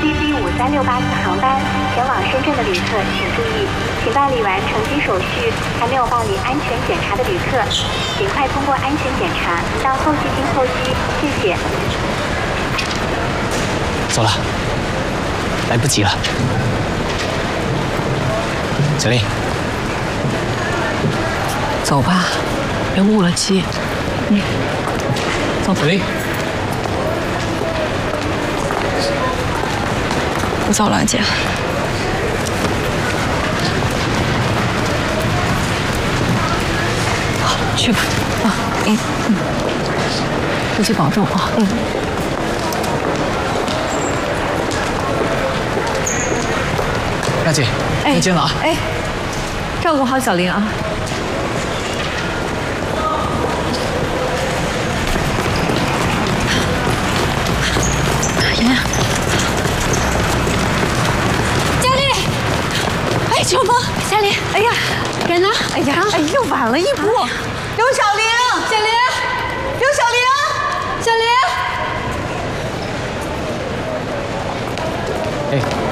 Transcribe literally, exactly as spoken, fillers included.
C C 五三六八次航班前往深圳的旅客请注意，请办理完乘机手续还没有办理安全检查的旅客，尽快通过安全检查到候机厅候机，谢谢。 走了，来不及了。小丽， 走吧，别误了机。嗯，走吧。 小丽， 我走了，姐。好，去吧。啊，嗯嗯，呼吸保重啊。嗯。 大姐，再见了啊！ 哎，照顾好小玲啊。妍妍， 佳丽，哎，秋风，佳丽，哎呀，人呢？ 哎呀，哎，又晚了一步。刘小玲， 小玲， 刘小玲， 小玲。 哎。